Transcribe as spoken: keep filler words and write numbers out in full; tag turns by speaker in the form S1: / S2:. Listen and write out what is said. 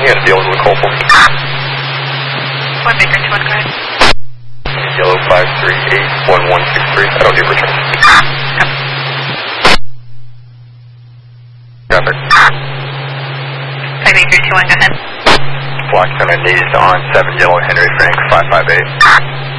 S1: You got a deal with the Colville.
S2: One Baker, two one, go ahead.
S1: Yellow five three eight one one six three. I don't need return. Traffic.
S2: Five Baker, two one, go ahead.
S1: Black ten, I needed on seven Yellow Henry Frank five five eight.